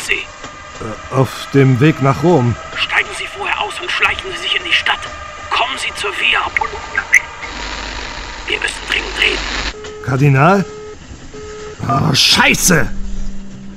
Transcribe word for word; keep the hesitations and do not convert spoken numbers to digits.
Sie? Äh, auf dem Weg nach Rom. Steigen Sie vorher aus und schleichen Sie sich in die Stadt. Kommen Sie zur Via. Wir müssen dringend reden. Kardinal? Oh, Scheiße!